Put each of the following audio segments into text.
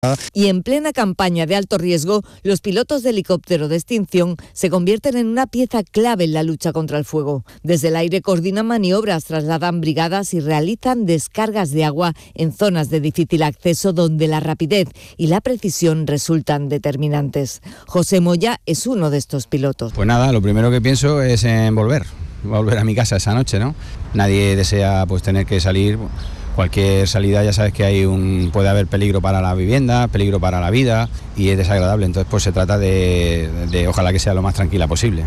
Y en plena campaña de alto riesgo, los pilotos de helicóptero de extinción se convierten en una pieza clave en la lucha contra el fuego. Desde el aire coordinan maniobras, trasladan brigadas y realizan descargas de agua en zonas de difícil acceso donde la rapidez y la precisión resultan determinantes. José Moya es uno de estos pilotos. Pues nada, lo primero que pienso es en volver a mi casa esa noche, ¿no? Nadie desea pues tener que salir. Cualquier salida ya sabes que puede haber peligro para la vivienda, peligro para la vida y es desagradable. Entonces pues se trata de ojalá que sea lo más tranquila posible.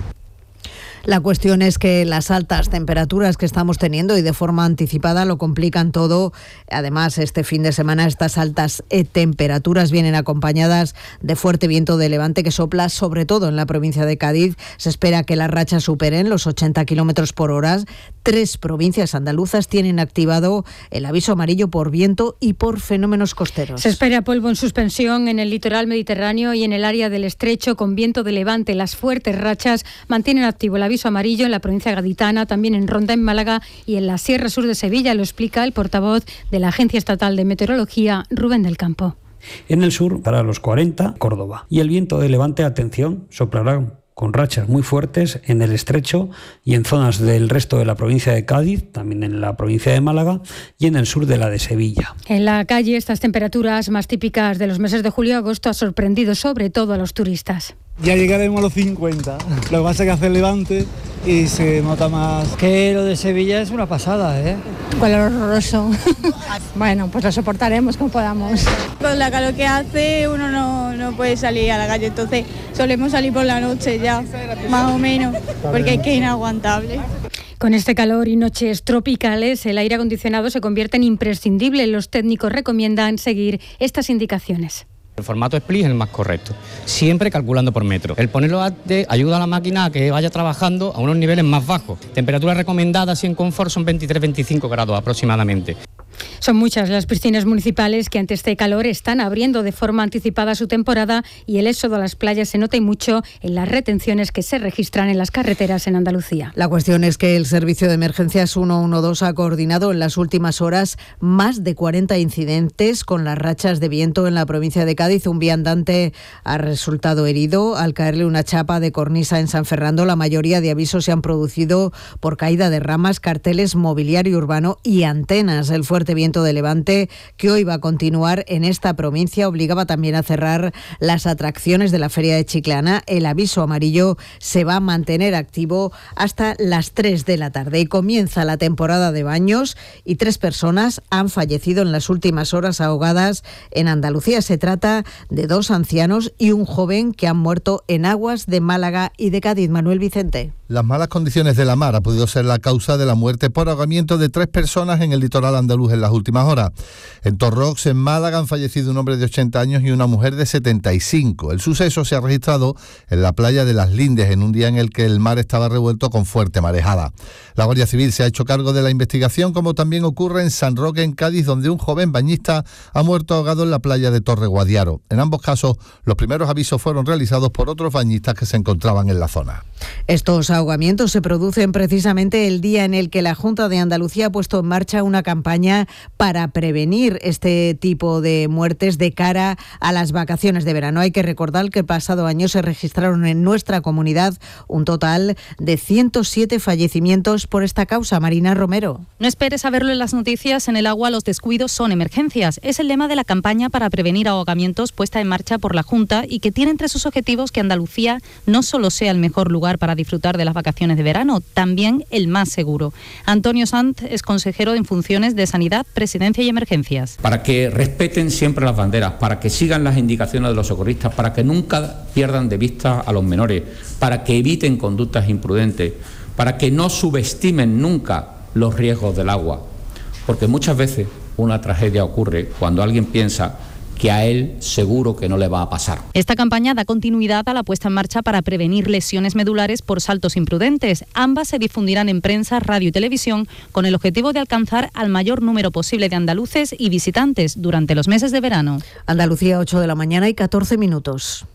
La cuestión es que las altas temperaturas que estamos teniendo y de forma anticipada lo complican todo. Además, este fin de semana estas altas temperaturas vienen acompañadas de fuerte viento de levante que sopla sobre todo en la provincia de Cádiz. Se espera que las rachas superen los 80 kilómetros por hora. 3 provincias andaluzas tienen activado el aviso amarillo por viento y por fenómenos costeros. Se espera polvo en suspensión en el litoral mediterráneo y en el área del estrecho con viento de levante. Las fuertes rachas mantienen activo el aviso amarillo en la provincia gaditana, también en Ronda, en Málaga y en la Sierra Sur de Sevilla. Lo explica el portavoz de la Agencia Estatal de Meteorología, Rubén del Campo. En el sur, para los 40, Córdoba. Y el viento de levante, atención, soplará con rachas muy fuertes en el estrecho y en zonas del resto de la provincia de Cádiz, también en la provincia de Málaga y en el sur de la de Sevilla. En la calle, estas temperaturas más típicas de los meses de julio y agosto ha sorprendido sobre todo a los turistas. Ya llegaremos a los 50. Lo que pasa es que hace levante y se nota más. Que lo de Sevilla es una pasada, ¿eh? Color horroroso. Bueno, pues lo soportaremos como podamos. Con la calor que hace uno no puede salir a la calle, entonces solemos salir por la noche ya, más o menos, porque es que es inaguantable. Con este calor y noches tropicales, el aire acondicionado se convierte en imprescindible. Los técnicos recomiendan seguir estas indicaciones. El formato split es el más correcto, siempre calculando por metro. El ponerlo antes ayuda a la máquina a que vaya trabajando a unos niveles más bajos. Temperaturas recomendadas y en confort son 23-25 grados aproximadamente. Son muchas las piscinas municipales que ante este calor están abriendo de forma anticipada su temporada y el éxodo a las playas se nota y mucho en las retenciones que se registran en las carreteras en Andalucía. La cuestión es que el Servicio de Emergencias 112 ha coordinado en las últimas horas más de 40 incidentes con las rachas de viento en la provincia de Cádiz. Un viandante ha resultado herido al caerle una chapa de cornisa en San Fernando. La mayoría de avisos se han producido por caída de ramas, carteles, mobiliario urbano y antenas. El fuerte viento de levante que hoy va a continuar en esta provincia obligaba también a cerrar las atracciones de la Feria de Chiclana. El aviso amarillo se va a mantener activo hasta las 3 de la tarde y comienza la temporada de baños y 3 personas han fallecido en las últimas horas ahogadas en Andalucía. Se trata de 2 ancianos y un joven que han muerto en aguas de Málaga y de Cádiz. Manuel Vicente. Las malas condiciones de la mar ha podido ser la causa de la muerte por ahogamiento de 3 personas en el litoral andaluz en las últimas horas. En Torrox, en Málaga, han fallecido un hombre de 80 años y una mujer de 75. El suceso se ha registrado en la playa de Las Lindes, en un día en el que el mar estaba revuelto con fuerte marejada. La Guardia Civil se ha hecho cargo de la investigación, como también ocurre en San Roque, en Cádiz, donde un joven bañista ha muerto ahogado en la playa de Torre Guadiaro. En ambos casos, los primeros avisos fueron realizados por otros bañistas que se encontraban en la zona. Estos ahogamientos se producen precisamente el día en el que la Junta de Andalucía ha puesto en marcha una campaña para prevenir este tipo de muertes de cara a las vacaciones de verano. Hay que recordar que el pasado año se registraron en nuestra comunidad un total de 107 fallecimientos por esta causa. Marina Romero. No esperes a verlo en las noticias. En el agua los descuidos son emergencias. Es el lema de la campaña para prevenir ahogamientos puesta en marcha por la Junta y que tiene entre sus objetivos que Andalucía no solo sea el mejor lugar para disfrutar de las vacaciones de verano, también el más seguro. Antonio Sanz es consejero en funciones de Sanidad, Presidencia y Emergencias. Para que respeten siempre las banderas, para que sigan las indicaciones de los socorristas, para que nunca pierdan de vista a los menores, para que eviten conductas imprudentes, para que no subestimen nunca los riesgos del agua. Porque muchas veces una tragedia ocurre cuando alguien piensa que a él seguro que no le va a pasar. Esta campaña da continuidad a la puesta en marcha para prevenir lesiones medulares por saltos imprudentes. Ambas se difundirán en prensa, radio y televisión con el objetivo de alcanzar al mayor número posible de andaluces y visitantes durante los meses de verano. Andalucía, 8 de la mañana y 14 minutos.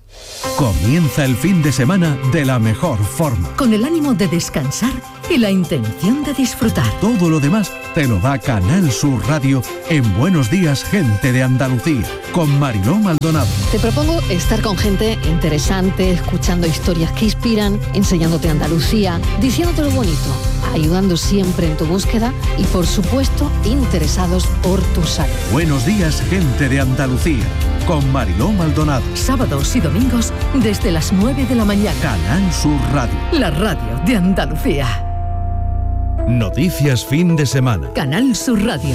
Comienza el fin de semana de la mejor forma. Con el ánimo de descansar y la intención de disfrutar. Todo lo demás te lo da Canal Sur Radio en Buenos Días, Gente de Andalucía, con Mariló Maldonado. Te propongo estar con gente interesante, escuchando historias que inspiran, enseñándote Andalucía, diciéndote lo bonito, ayudando siempre en tu búsqueda y, por supuesto, interesados por tu salud. Buenos Días, Gente de Andalucía, con Mariló Maldonado. Sábados y domingos desde las 9 de la mañana. Canal Sur Radio. La radio de Andalucía. Noticias fin de semana. Canal Sur Radio.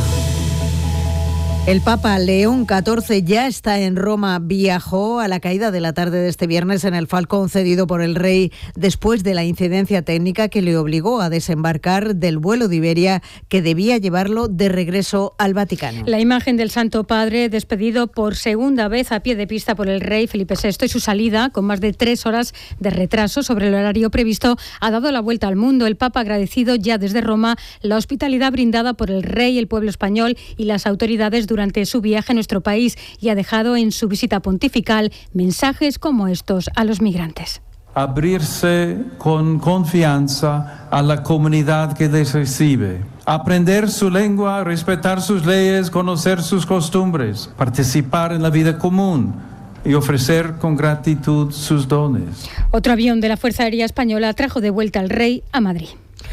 El Papa León XIV ya está en Roma. Viajó a la caída de la tarde de este viernes en el Falcón cedido por el rey después de la incidencia técnica que le obligó a desembarcar del vuelo de Iberia que debía llevarlo de regreso al Vaticano. La imagen del Santo Padre, despedido por segunda vez a pie de pista por el rey Felipe VI, y su salida, con más de 3 horas de retraso sobre el horario previsto, ha dado la vuelta al mundo. El Papa ha agradecido ya desde Roma la hospitalidad brindada por el rey, el pueblo español y las autoridades durante su viaje a nuestro país, y ha dejado en su visita pontifical mensajes como estos a los migrantes. Abrirse con confianza a la comunidad que les recibe, aprender su lengua, respetar sus leyes, conocer sus costumbres, participar en la vida común y ofrecer con gratitud sus dones. Otro avión de la Fuerza Aérea Española trajo de vuelta al rey a Madrid.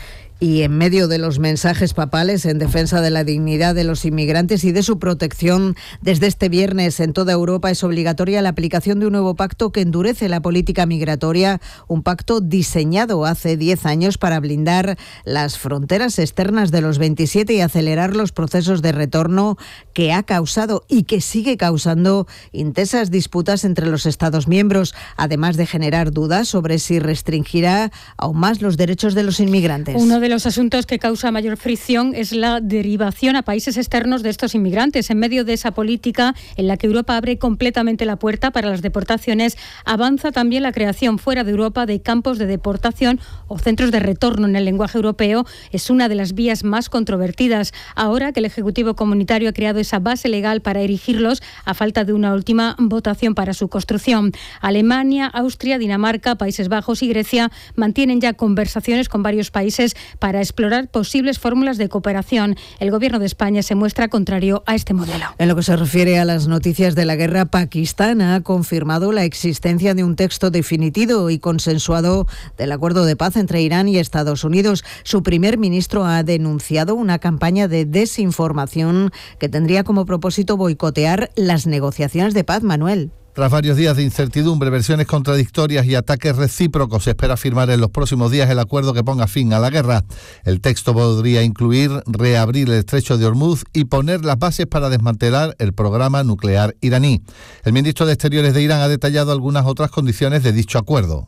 Y en medio de los mensajes papales en defensa de la dignidad de los inmigrantes y de su protección, desde este viernes en toda Europa es obligatoria la aplicación de un nuevo pacto que endurece la política migratoria, un pacto diseñado hace 10 años para blindar las fronteras externas de los 27 y acelerar los procesos de retorno, que ha causado y que sigue causando intensas disputas entre los Estados miembros, además de generar dudas sobre si restringirá aún más los derechos de los inmigrantes. Uno de los asuntos que causa mayor fricción es la derivación a países externos de estos inmigrantes. En medio de esa política en la que Europa abre completamente la puerta para las deportaciones, avanza también la creación fuera de Europa de campos de deportación o centros de retorno. En el lenguaje europeo es una de las vías más controvertidas. Ahora que el Ejecutivo Comunitario ha creado esa base legal para erigirlos, a falta de una última votación para su construcción. Alemania, Austria, Dinamarca, Países Bajos y Grecia mantienen ya conversaciones con varios países para explorar posibles fórmulas de cooperación. El Gobierno de España se muestra contrario a este modelo. En lo que se refiere a las noticias de la guerra, Pakistán ha confirmado la existencia de un texto definitivo y consensuado del acuerdo de paz entre Irán y Estados Unidos. Su primer ministro ha denunciado una campaña de desinformación que tendría como propósito boicotear las negociaciones de paz. Manuel. Tras varios días de incertidumbre, versiones contradictorias y ataques recíprocos, se espera firmar en los próximos días el acuerdo que ponga fin a la guerra. El texto podría incluir reabrir el estrecho de Hormuz y poner las bases para desmantelar el programa nuclear iraní. El ministro de Exteriores de Irán ha detallado algunas otras condiciones de dicho acuerdo.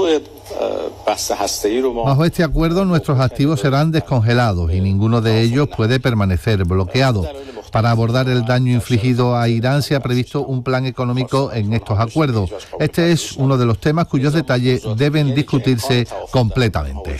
Bajo este acuerdo, nuestros activos serán descongelados y ninguno de ellos puede permanecer bloqueado. Para abordar el daño infligido a Irán se ha previsto un plan económico en estos acuerdos. Este es uno de los temas cuyos detalles deben discutirse completamente.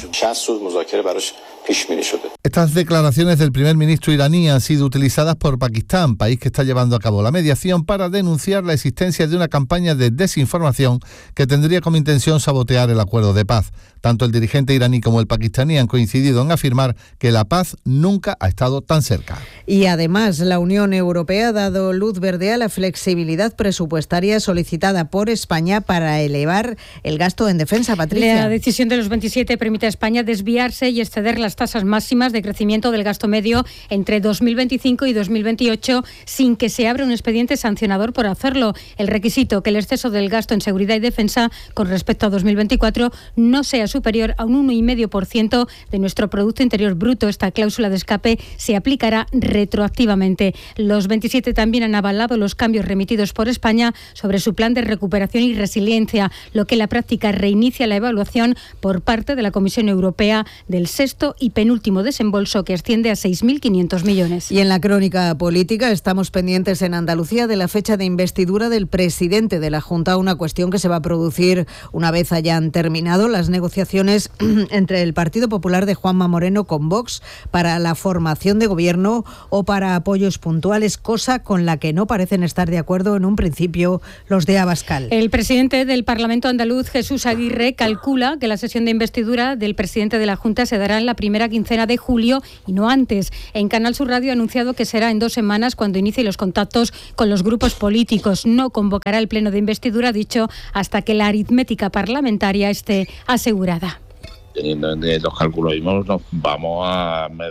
Estas declaraciones del primer ministro iraní han sido utilizadas por Pakistán, país que está llevando a cabo la mediación, para denunciar la existencia de una campaña de desinformación que tendría como intención sabotear el acuerdo de paz. Tanto el dirigente iraní como el pakistaní han coincidido en afirmar que la paz nunca ha estado tan cerca. Y además, la Unión Europea ha dado luz verde a la flexibilidad presupuestaria solicitada por España para elevar el gasto en defensa. Patricia. La decisión de los 27 permite a España desviarse y exceder las tasas máximas de crecimiento del gasto medio entre 2025 y 2028 sin que se abra un expediente sancionador por hacerlo. El requisito que el exceso del gasto en seguridad y defensa con respecto a 2024 no sea superior a un 1,5% de nuestro Producto Interior Bruto. Esta cláusula de escape se aplicará retroactivamente. Los 27 también han avalado los cambios remitidos por España sobre su plan de recuperación y resiliencia, lo que en la práctica reinicia la evaluación por parte de la Comisión Europea del sexto y penúltimo desembolso, que asciende a 6.500 millones. Y en la crónica política estamos pendientes en Andalucía de la fecha de investidura del presidente de la Junta, una cuestión que se va a producir una vez hayan terminado las negociaciones entre el Partido Popular de Juanma Moreno con Vox para la formación de gobierno o para apoyos puntuales, cosa con la que no parecen estar de acuerdo en un principio los de Abascal. El presidente del Parlamento andaluz, Jesús Aguirre, calcula que la sesión de investidura del presidente de la Junta se dará en la primera quincena de julio y no antes. En Canal Sur Radio ha anunciado que será en 2 semanas cuando inicie los contactos con los grupos políticos. No convocará el pleno de investidura, dicho, hasta que la aritmética parlamentaria esté asegurada. Teniendo en los cálculos mismos, nos vamos a mes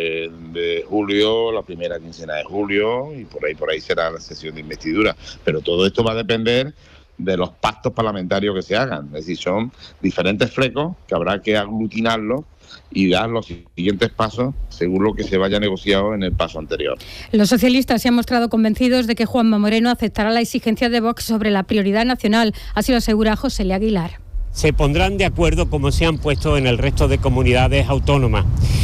de julio, la primera quincena de julio, y por ahí será la sesión de investidura. Pero todo esto va a depender de los pactos parlamentarios que se hagan. Es decir, son diferentes flecos que habrá que aglutinarlos y dar los siguientes pasos según lo que se vaya negociado en el paso anterior. Los socialistas se han mostrado convencidos de que Juanma Moreno aceptará la exigencia de Vox sobre la prioridad nacional, así lo asegura José L. Aguilar. Se pondrán de acuerdo como se han puesto en el resto de comunidades autónomas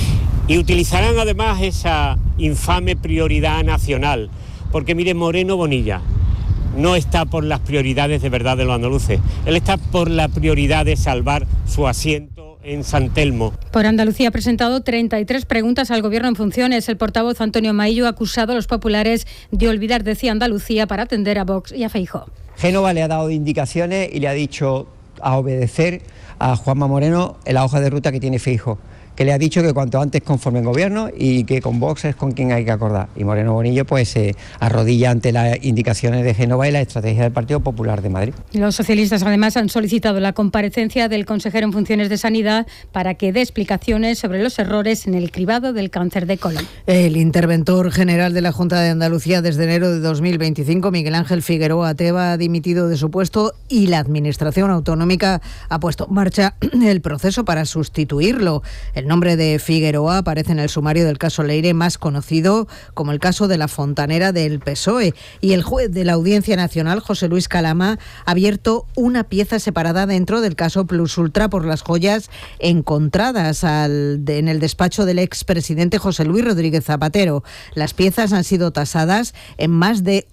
y utilizarán además esa infame prioridad nacional, porque mire, Moreno Bonilla no está por las prioridades de verdad de los andaluces, él está por la prioridad de salvar su asiento en San Telmo. Por Andalucía ha presentado 33 preguntas al Gobierno en funciones. El portavoz Antonio Maillo ha acusado a los populares de olvidar, decía, Andalucía para atender a Vox y a Feijóo. Génova le ha dado indicaciones y le ha dicho a obedecer a Juanma Moreno en la hoja de ruta que tiene Feijóo, que le ha dicho que cuanto antes conformen gobierno y que con Vox es con quien hay que acordar. Y Moreno Bonillo pues se arrodilla ante las indicaciones de Génova y la estrategia del Partido Popular de Madrid. Los socialistas además han solicitado la comparecencia del consejero en funciones de Sanidad para que dé explicaciones sobre los errores en el cribado del cáncer de colon. El interventor general de la Junta de Andalucía desde enero de 2025, Miguel Ángel Figueroa Teba, ha dimitido de su puesto y la Administración Autonómica ha puesto en marcha el proceso para sustituirlo. El nombre de Figueroa aparece en el sumario del caso Leire, más conocido como el caso de la fontanera del PSOE. Y el juez de la Audiencia Nacional, José Luis Calama, ha abierto una pieza separada dentro del caso Plus Ultra por las joyas encontradas en el despacho del expresidente José Luis Rodríguez Zapatero. Las piezas han sido tasadas en más de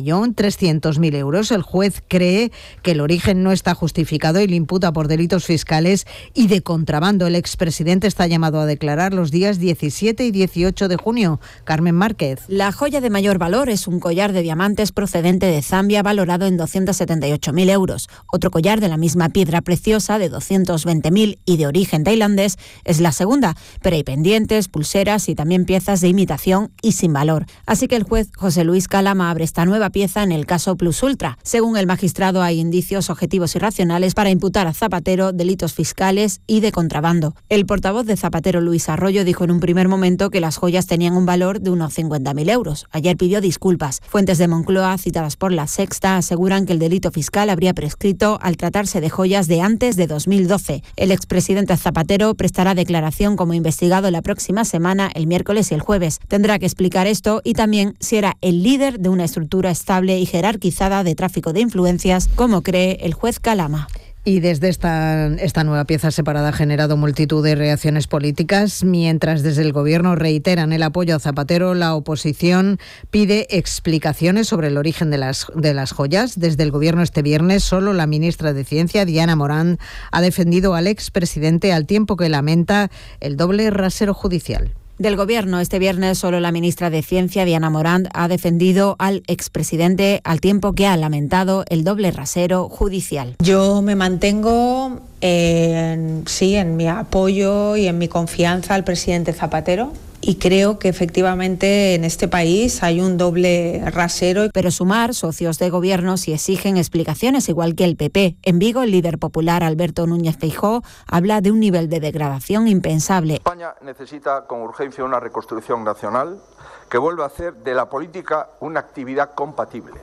1.300.000 euros. El juez cree que el origen no está justificado y le imputa por delitos fiscales y de contrabando. El expresidente está llamado a declarar los días 17 y 18 de junio. Carmen Márquez. La joya de mayor valor es un collar de diamantes procedente de Zambia valorado en 278.000 euros. Otro collar de la misma piedra preciosa de 220.000 y de origen tailandés es la segunda, pero hay pendientes, pulseras y también piezas de imitación y sin valor. Así que el juez José Luis Calama abre esta nueva pieza en el caso Plus Ultra. Según el magistrado, hay indicios objetivos y racionales para imputar a Zapatero delitos fiscales y de contrabando. El portavoz de Zapatero, Luis Arroyo, dijo en un primer momento que las joyas tenían un valor de unos 50.000 euros. Ayer pidió disculpas. Fuentes de Moncloa, citadas por La Sexta, aseguran que el delito fiscal habría prescrito al tratarse de joyas de antes de 2012. El expresidente Zapatero prestará declaración como investigado la próxima semana, el miércoles y el jueves. Tendrá que explicar esto y también si era el líder de una estructura estable y jerarquizada de tráfico de influencias, como cree el juez Calama. Y desde esta nueva pieza separada ha generado multitud de reacciones políticas. Mientras desde el Gobierno reiteran el apoyo a Zapatero, la oposición pide explicaciones sobre el origen de las joyas. Desde el Gobierno este viernes, solo la ministra de Ciencia, Diana Morán, ha defendido al expresidente al tiempo que lamenta el doble rasero judicial. Del Gobierno, este viernes solo la ministra de Ciencia, Diana Morán, ha defendido al expresidente al tiempo que ha lamentado el doble rasero judicial. Yo me mantengo en mi apoyo y en mi confianza al presidente Zapatero. Y creo que efectivamente en este país hay un doble rasero. Pero Sumar, socios de gobierno, sí exigen explicaciones, igual que el PP. En Vigo, el líder popular Alberto Núñez Feijóo habla de un nivel de degradación impensable. España necesita con urgencia una reconstrucción nacional que vuelva a hacer de la política una actividad compatible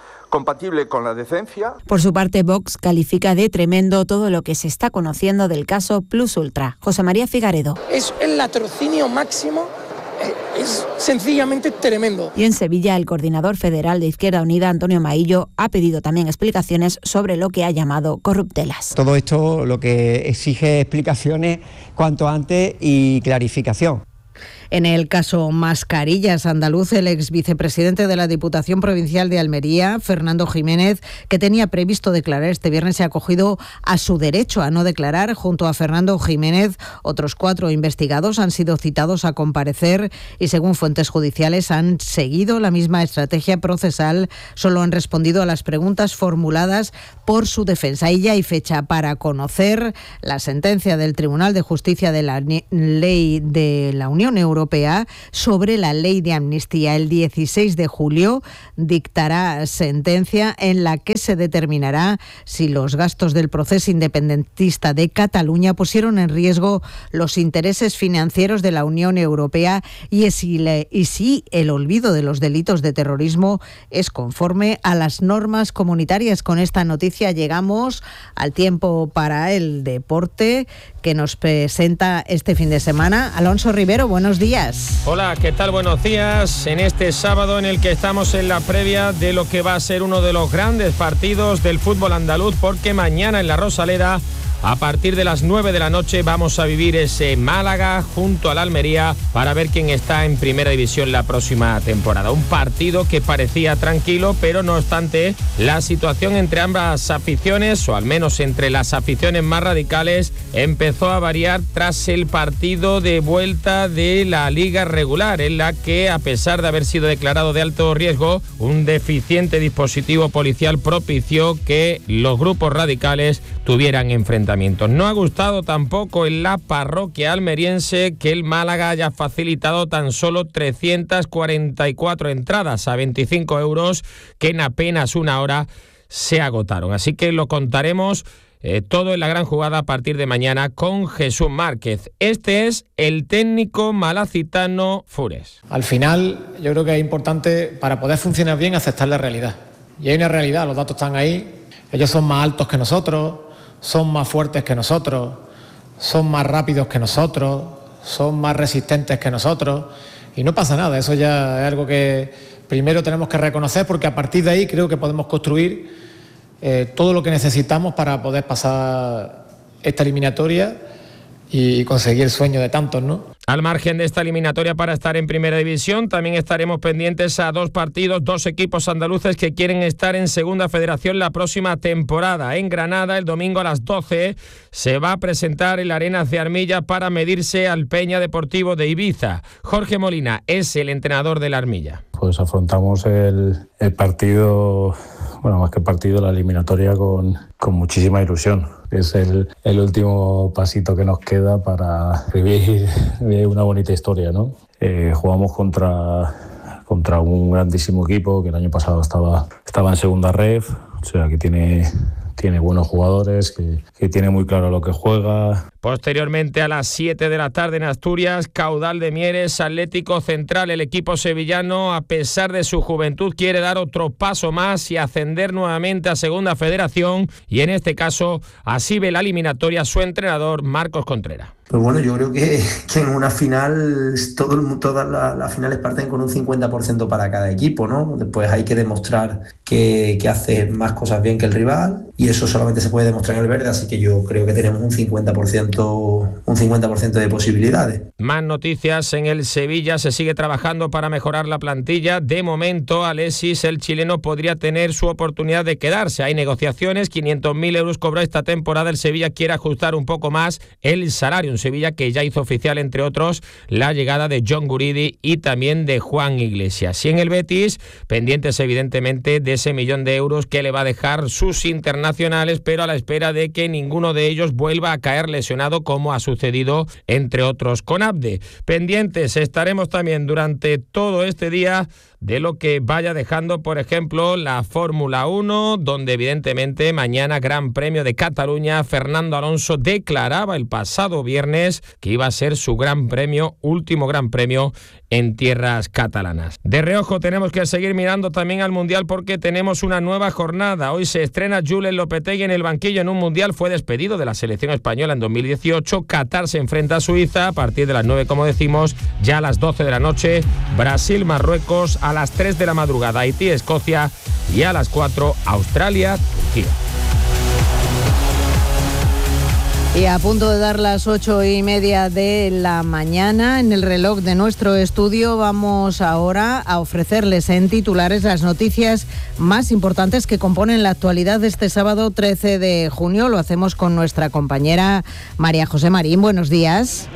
con la decencia. Por su parte, Vox califica de tremendo todo lo que se está conociendo del caso Plus Ultra. José María Figaredo. Es el latrocinio máximo es sencillamente tremendo. Y en Sevilla, el coordinador federal de Izquierda Unida, Antonio Maillo, ha pedido también explicaciones sobre lo que ha llamado corruptelas. Todo esto lo que exige explicaciones cuanto antes y clarificación. En el caso Mascarillas andaluz, el ex vicepresidente de la Diputación Provincial de Almería, Fernando Jiménez, que tenía previsto declarar este viernes, se ha acogido a su derecho a no declarar. Junto a Fernando Jiménez, otros 4 investigados han sido citados a comparecer y, según fuentes judiciales, han seguido la misma estrategia procesal. Solo han respondido a las preguntas formuladas por su defensa. Y ya hay fecha para conocer la sentencia del Tribunal de Justicia de la Ley de la Unión Europea sobre la ley de amnistía. El 16 de julio dictará sentencia en la que se determinará si los gastos del proceso independentista de Cataluña pusieron en riesgo los intereses financieros de la Unión Europea y si el olvido de los delitos de terrorismo es conforme a las normas comunitarias. Con esta noticia llegamos al tiempo para el deporte que nos presenta este fin de semana Alonso Rivero. Buenos días. Hola, ¿qué tal? Buenos días. En este sábado en el que estamos en la previa de lo que va a ser uno de los grandes partidos del fútbol andaluz, porque mañana en la Rosaleda, a partir de las 9 de la noche, vamos a vivir ese Málaga junto al Almería para ver quién está en primera división la próxima temporada. Un partido que parecía tranquilo, pero no obstante, la situación entre ambas aficiones, o al menos entre las aficiones más radicales, empezó a variar tras el partido de vuelta de la Liga Regular, en la que, a pesar de haber sido declarado de alto riesgo, un deficiente dispositivo policial propició que los grupos radicales tuvieran enfrentamientos. No ha gustado tampoco en la parroquia almeriense que el Málaga haya facilitado tan solo 344 entradas a 25 euros que en apenas una hora se agotaron. Así que lo contaremos todo en la gran jugada a partir de mañana con Jesús Márquez. Este es el técnico malacitano Fures. Al final, yo creo que es importante, para poder funcionar bien, aceptar la realidad. Y hay una realidad, los datos están ahí. Ellos son más altos que nosotros, son más fuertes que nosotros, son más rápidos que nosotros, son más resistentes que nosotros, y no pasa nada. Eso ya es algo que primero tenemos que reconocer, porque a partir de ahí creo que podemos construir todo lo que necesitamos para poder pasar esta eliminatoria y conseguir el sueño de tantos, ¿no? Al margen de esta eliminatoria para estar en primera división, también estaremos pendientes a 2 partidos, 2 equipos andaluces que quieren estar en segunda federación la próxima temporada. En Granada, el domingo a las 12, se va a presentar el Arenas de Armilla para medirse al Peña Deportivo de Ibiza. Jorge Molina es el entrenador del Armilla. Pues afrontamos el partido, bueno, más que partido, la eliminatoria con muchísima ilusión. Es el último pasito que nos queda para vivir una bonita historia, ¿no? Jugamos contra un grandísimo equipo que el año pasado estaba en segunda ref, o sea que tiene buenos jugadores, que tiene muy claro lo que juega. Posteriormente, a las 7 de la tarde en Asturias, Caudal de Mieres, Atlético Central. El equipo sevillano, a pesar de su juventud, quiere dar otro paso más y ascender nuevamente a Segunda Federación, y en este caso así ve la eliminatoria su entrenador Marcos Contreras. Pues bueno, yo creo que en una final todas las finales parten con un 50% para cada equipo, ¿no? Después hay que demostrar que hace más cosas bien que el rival, y eso solamente se puede demostrar en el verde, así que yo creo que tenemos un 50% de posibilidades. Más noticias en el Sevilla. Se sigue trabajando para mejorar la plantilla. De momento, Alexis, el chileno, podría tener su oportunidad de quedarse. Hay negociaciones, 500.000 euros cobró esta temporada. El Sevilla quiere ajustar un poco más el salario. Un Sevilla que ya hizo oficial, entre otros, la llegada de John Guridi y también de Juan Iglesias. Y en el Betis, pendientes evidentemente de ese 1 millón de euros que le va a dejar sus internacionales, pero a la espera de que ninguno de ellos vuelva a caer lesionado, como ha sucedido, entre otros, con Abde. Pendientes estaremos también durante todo este día de lo que vaya dejando, por ejemplo, la Fórmula 1, donde evidentemente mañana Gran Premio de Cataluña. Fernando Alonso declaraba el pasado viernes que iba a ser su gran premio, último gran premio en tierras catalanas. De reojo tenemos que seguir mirando también al Mundial, porque tenemos una nueva jornada. Hoy se estrena Julen Lopetegui en el banquillo en un Mundial. Fue despedido de la selección española en 2010 18, Qatar se enfrenta a Suiza a partir de las 9, como decimos, ya a las 12 de la noche, Brasil, Marruecos, a las 3 de la madrugada, Haití, Escocia, y a las 4, Australia, Turquía. Y a punto de dar las 8:30 de la mañana, en el reloj de nuestro estudio vamos ahora a ofrecerles en titulares las noticias más importantes que componen la actualidad de este sábado 13 de junio. Lo hacemos con nuestra compañera María José Marín. Buenos días.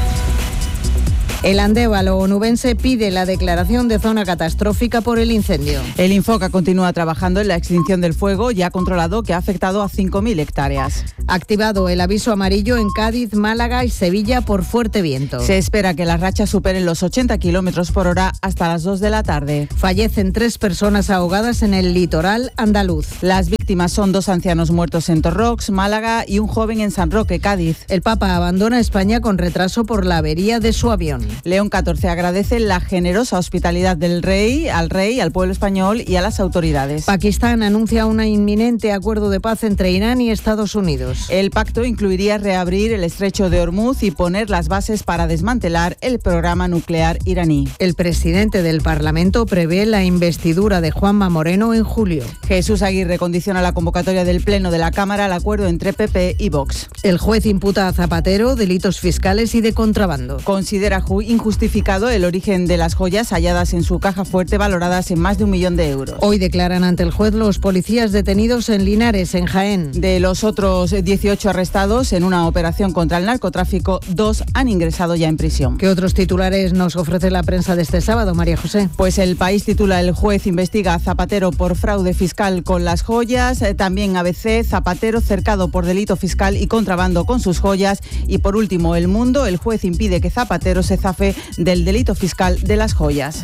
El Andévalo onubense pide la declaración de zona catastrófica por el incendio. El Infoca continúa trabajando en la extinción del fuego ya controlado que ha afectado a 5.000 hectáreas. Activado el aviso amarillo en Cádiz, Málaga y Sevilla por fuerte viento. Se espera que las rachas superen los 80 kilómetros por hora hasta las 2 de la tarde. Fallecen 3 personas ahogadas en el litoral andaluz. Las víctimas son 2 ancianos muertos en Torrox, Málaga y un joven en San Roque, Cádiz. El Papa abandona España con retraso por la avería de su avión. León XIV agradece la generosa hospitalidad del rey, al pueblo español y a las autoridades. Pakistán anuncia un inminente acuerdo de paz entre Irán y Estados Unidos. El pacto incluiría reabrir el estrecho de Hormuz y poner las bases para desmantelar el programa nuclear iraní. El presidente del Parlamento prevé la investidura de Juanma Moreno en julio. Jesús Aguirre condiciona la convocatoria del Pleno de la Cámara al acuerdo entre PP y Vox. El juez imputa a Zapatero delitos fiscales y de contrabando. Considera injustificado el origen de las joyas halladas en su caja fuerte valoradas en más de 1 millón de euros. Hoy declaran ante el juez los policías detenidos en Linares, en Jaén. De los otros 18 arrestados en una operación contra el narcotráfico, 2 han ingresado ya en prisión. ¿Qué otros titulares nos ofrece la prensa de este sábado, María José? Pues El País titula: el juez investiga a Zapatero por fraude fiscal con las joyas. También ABC: Zapatero cercado por delito fiscal y contrabando con sus joyas. Y por último, El Mundo: el juez impide que Zapatero se zafe del delito fiscal de las joyas.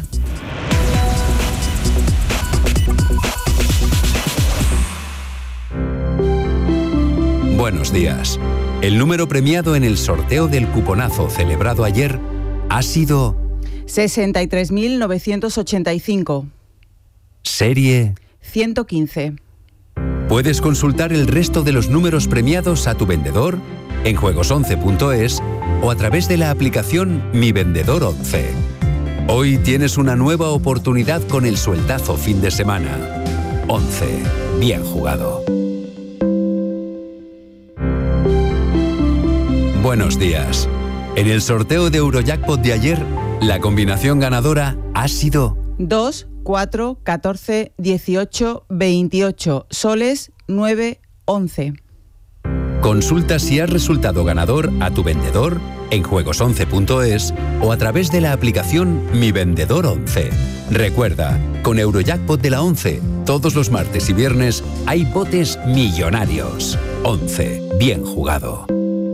Buenos días. El número premiado en el sorteo del cuponazo celebrado ayer ha sido 63.985. Serie 115. Puedes consultar el resto de los números premiados a tu vendedor en juegos11.es o a través de la aplicación Mi Vendedor 11. Hoy tienes una nueva oportunidad con el sueltazo fin de semana. 11. Bien jugado. Buenos días. En el sorteo de Eurojackpot de ayer, la combinación ganadora ha sido 2, 4, 14, 18, 28, soles 9, 11. Consulta si has resultado ganador a tu vendedor en juegos11.es o a través de la aplicación Mi Vendedor 11. Recuerda, con Eurojackpot de la 11, todos los martes y viernes hay botes millonarios. 11. Bien jugado.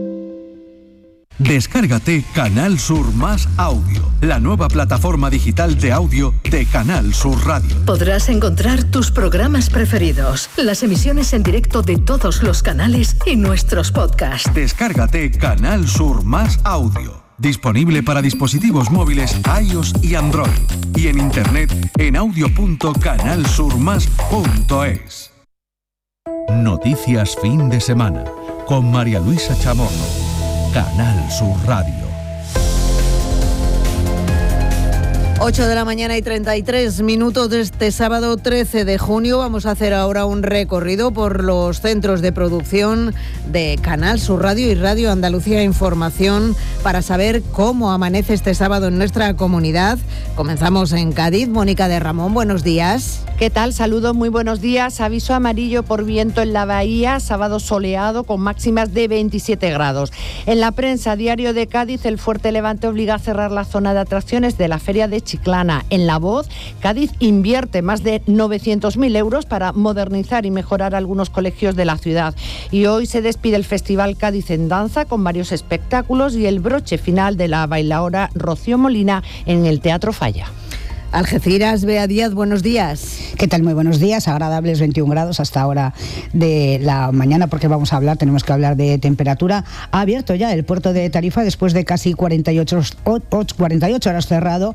Descárgate Canal Sur Más Audio, la nueva plataforma digital de audio de Canal Sur Radio. Podrás encontrar tus programas preferidos, las emisiones en directo de todos los canales y nuestros podcasts. Descárgate Canal Sur Más Audio, disponible para dispositivos móviles iOS y Android, y en internet en audio.canalsurmas.es. Noticias fin de semana con María Luisa Chamorro. Canal Sur Radio. 8 de la mañana y 33 minutos de este sábado 13 de junio. Vamos a hacer ahora un recorrido por los centros de producción de Canal Sur Radio y Radio Andalucía Información para saber cómo amanece este sábado en nuestra comunidad. Comenzamos en Cádiz. Mónica de Ramón, buenos días. ¿Qué tal? Saludos, muy buenos días. Aviso amarillo por viento en la bahía, sábado soleado con máximas de 27 grados. En la prensa, Diario de Cádiz, el fuerte levante obliga a cerrar la zona de atracciones de la feria de Chiclana. En La Voz, Cádiz invierte más de 900.000 euros para modernizar y mejorar algunos colegios de la ciudad. Y hoy se despide el Festival Cádiz en Danza con varios espectáculos y el broche final de la bailaora Rocío Molina en el Teatro Falla. Algeciras, Bea Díaz, buenos días. ¿Qué tal? Muy buenos días. Agradables 21 grados hasta ahora de la mañana, porque tenemos que hablar de temperatura. Ha abierto ya el puerto de Tarifa después de casi 48 horas cerrado,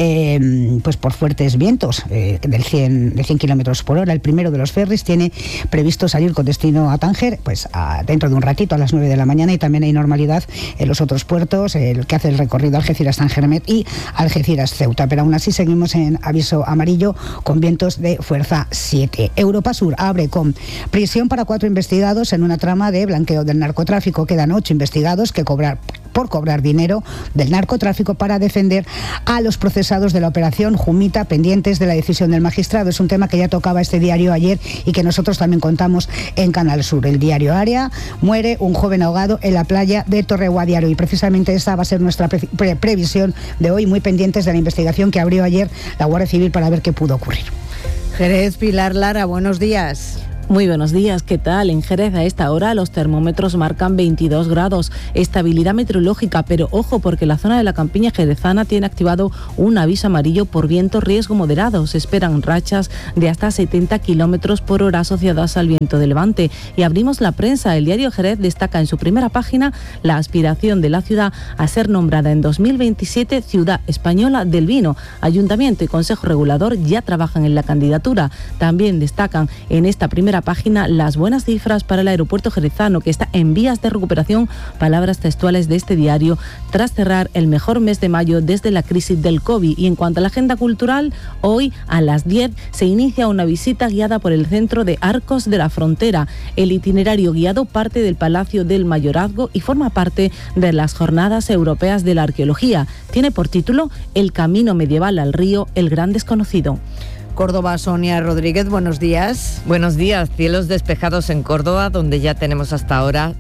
pues por fuertes vientos de 100 kilómetros por hora. El primero de los ferries tiene previsto salir con destino a Tánger, pues dentro de un ratito, a las 9 de la mañana, y también hay normalidad en los otros puertos, el que hace el recorrido Algeciras-San Germet y Algeciras-Ceuta. Pero aún así seguimos en aviso amarillo con vientos de fuerza 7. Europa Sur abre con prisión para 4 investigados en una trama de blanqueo del narcotráfico. Quedan 8 investigados por cobrar dinero del narcotráfico para defender a los procesados de la operación Jumita, pendientes de la decisión del magistrado. Es un tema que ya tocaba este diario ayer y que nosotros también contamos en Canal Sur. El diario Área: muere un joven ahogado en la playa de Torreguadiaro, y precisamente esta va a ser nuestra previsión de hoy, muy pendientes de la investigación que abrió ayer la Guardia Civil para ver qué pudo ocurrir. Jerez, Pilar Lara, buenos días. Muy buenos días, ¿qué tal? En Jerez a esta hora los termómetros marcan 22 grados, estabilidad meteorológica, pero ojo porque la zona de la campiña jerezana tiene activado un aviso amarillo por viento riesgo moderado. Se esperan rachas de hasta 70 kilómetros por hora asociadas al viento de levante. Y abrimos la prensa. El diario Jerez destaca en su primera página la aspiración de la ciudad a ser nombrada en 2027 Ciudad Española del Vino. Ayuntamiento y Consejo Regulador ya trabajan en la candidatura. También destacan en esta primera página las buenas cifras para el aeropuerto jerezano, que está en vías de recuperación, palabras textuales de este diario, tras cerrar el mejor mes de mayo desde la crisis del COVID. Y en cuanto a la agenda cultural, hoy a las 10 se inicia una visita guiada por el Centro de Arcos de la Frontera. El itinerario guiado parte del Palacio del Mayorazgo y forma parte de las Jornadas Europeas de la Arqueología. Tiene por título El camino medieval al río, el gran desconocido. Córdoba, Sonia Rodríguez, buenos días. Buenos días, cielos despejados en Córdoba, donde ya tenemos hasta ahora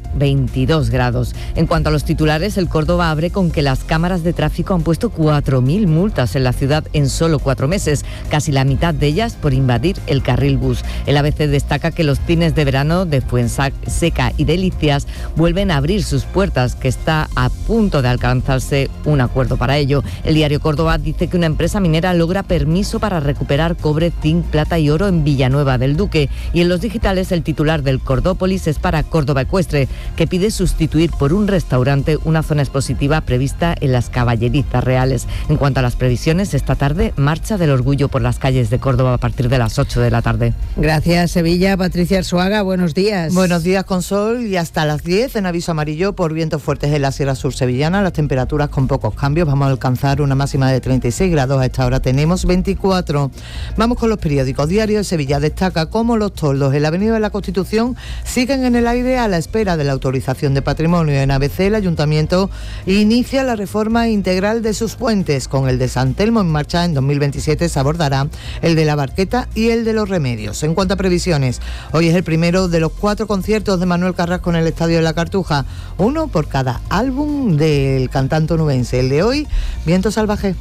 22 grados. En cuanto a los titulares, el Córdoba abre con que las cámaras de tráfico han puesto 4.000 multas en la ciudad en solo 4 meses, casi la mitad de ellas por invadir el carril bus. El ABC destaca que los cines de verano de Fuenseca y Delicias vuelven a abrir sus puertas, que está a punto de alcanzarse un acuerdo para ello. El diario Córdoba dice que una empresa minera logra permiso para recuperar cobre, zinc, plata y oro en Villanueva del Duque. Y en los digitales, el titular del Cordópolis es para Córdoba Ecuestre, que pide sustituir por un restaurante una zona expositiva prevista en las Caballerizas Reales. En cuanto a las previsiones, esta tarde, marcha del orgullo por las calles de Córdoba a partir de las 8 de la tarde. Gracias, Sevilla. Patricia Arzuaga, buenos días. Buenos días, con sol y hasta las 10 en aviso amarillo por vientos fuertes en la Sierra Sur sevillana. Las temperaturas con pocos cambios. Vamos a alcanzar una máxima de 36 grados. A esta hora tenemos 24. Vamos con los periódicos. Diario de Sevilla destaca cómo los toldos en la Avenida de la Constitución siguen en el aire a la espera de la autorización de patrimonio. En ABC, el Ayuntamiento inicia la reforma integral de sus puentes. Con el de San Telmo en marcha, en 2027 se abordará el de la Barqueta y el de los Remedios. En cuanto a previsiones, hoy es el primero de los 4 conciertos de Manuel Carrasco en el Estadio de la Cartuja, uno por cada álbum del cantante onubense. El de hoy, Viento Salvaje.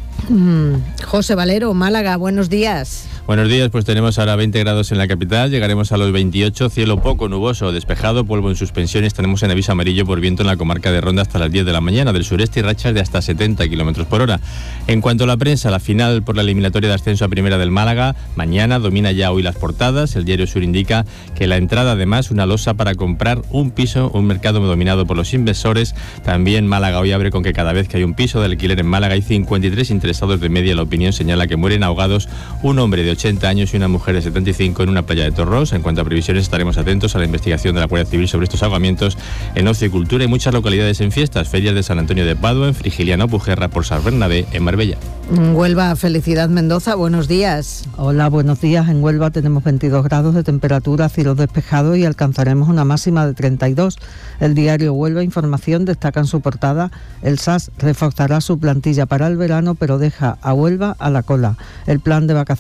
José Valero, Málaga, buenos días. Buenos días, pues tenemos ahora 20 grados en la capital, llegaremos a los 28, cielo poco nuboso, despejado, polvo en suspensión. Estaremos en aviso amarillo por viento en la comarca de Ronda hasta las 10 de la mañana, del sureste, y rachas de hasta 70 kilómetros por hora. En cuanto a la prensa, la final por la eliminatoria de ascenso a primera del Málaga, mañana domina ya hoy las portadas. El diario Sur indica que la entrada, además, una losa para comprar un piso, un mercado dominado por los inversores. También Málaga hoy abre con que cada vez que hay un piso de alquiler en Málaga hay 53 interesados de media. La opinión señala que mueren ahogados un hombre de 80 años y una mujer de 75 en una playa de Torros. En cuanto a previsiones, estaremos atentos a la investigación de la Guardia Civil sobre estos ahogamientos en ocio y cultura y muchas localidades en fiestas, ferias de San Antonio de Padua, en Frigiliano, Pujerra, por San Bernabé, en Marbella. Huelva, Felicidad Mendoza, buenos días. Hola, buenos días. En Huelva tenemos 22 grados de temperatura, cielo despejado y alcanzaremos una máxima de 32. El diario Huelva Información destaca en su portada: el SAS reforzará su plantilla para el verano, pero deja a Huelva a la cola. El plan de vacaciones 2020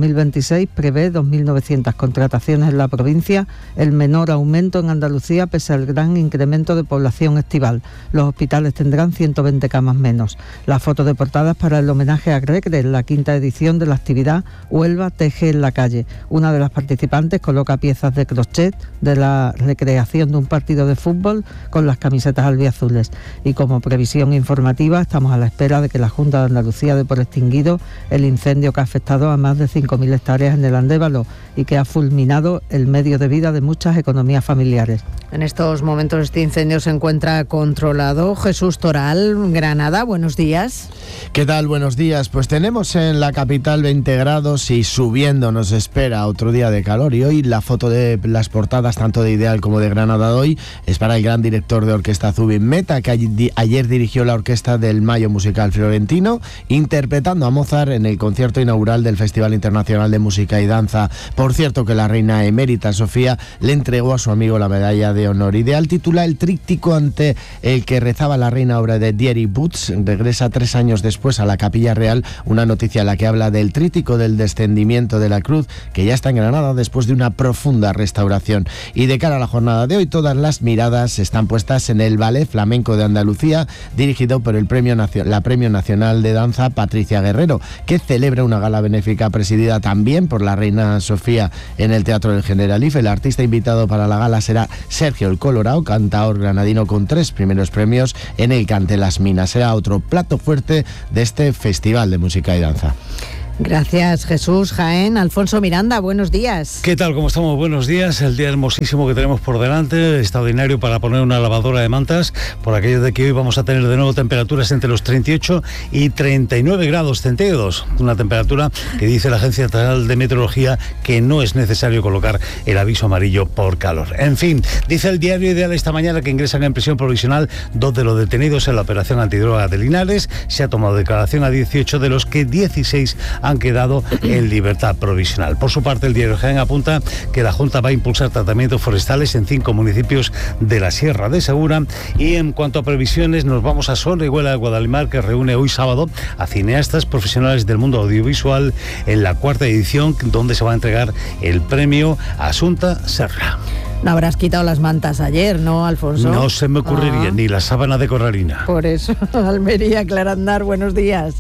2026 prevé 2.900 contrataciones en la provincia, el menor aumento en Andalucía pese al gran incremento de población estival. Los hospitales tendrán 120 camas menos. Las fotos de portadas para el homenaje a Gregre, la 5ª edición de la actividad Huelva Teje en la Calle. Una de las participantes coloca piezas de crochet de la recreación de un partido de fútbol con las camisetas albiazules. Y como previsión informativa, estamos a la espera de que la Junta de Andalucía dé por extinguido el incendio que ha afectado a más de 5.000 hectáreas en el Andévalo y que ha fulminado el medio de vida de muchas economías familiares. En estos momentos este incendio se encuentra controlado. Jesús Toral, Granada, buenos días. ¿Qué tal? Buenos días. Pues tenemos en la capital 20 grados y subiendo nos espera otro día de calor. Y hoy la foto de las portadas, tanto de Ideal como de Granada de hoy, es para el gran director de orquesta Zubin Mehta, que ayer dirigió la orquesta del Mayo Musical Fiorentino, interpretando a Mozart en el concierto inaugural del Festival Internacional de Música y Danza. Por cierto, que la reina emérita Sofía le entregó a su amigo la medalla de honor. Ideal titula el tríptico ante el que rezaba la reina, obra de Thierry Butz. Regresa 3 años después a la Capilla Real, una noticia en la que habla del tríptico del descendimiento de la cruz, que ya está en Granada después de una profunda restauración. Y de cara a la jornada de hoy, todas las miradas están puestas en el Ballet Flamenco de Andalucía, dirigido por la Premio Nacional de Danza Patricia Guerrero, que celebra una gala benéfica presidida también por la reina Sofía en el Teatro del Generalife. El artista invitado para la gala será Sergio el Colorao, cantaor granadino con 3 primeros premios en el Cante Las Minas. Será otro plato fuerte de este Festival de Música y Danza. Gracias, Jesús. Jaén, Alfonso Miranda, buenos días. ¿Qué tal? ¿Cómo estamos? Buenos días. El día hermosísimo que tenemos por delante, extraordinario para poner una lavadora de mantas, por aquello de que hoy vamos a tener de nuevo temperaturas entre los 38 y 39 grados centígrados. Una temperatura que dice la Agencia Estatal de Meteorología que no es necesario colocar el aviso amarillo por calor. En fin, dice el diario Ideal esta mañana que ingresan en prisión provisional 2 de los detenidos en la operación antidroga de Linares. Se ha tomado declaración a 18, de los que 16 han quedado en libertad provisional. Por su parte, el diario Jaén apunta que la Junta va a impulsar tratamientos forestales en 5 municipios de la Sierra de Segura. Y en cuanto a previsiones, nos vamos a Sorriguela de Guadalimar, que reúne hoy sábado a cineastas profesionales del mundo audiovisual en la 4ª edición, donde se va a entregar el premio Asunta Serra. No habrás quitado las mantas ayer, ¿no, Alfonso? No se me ocurriría, ni la sábana de corralina. Por eso, Almería, Clarandar, buenos días.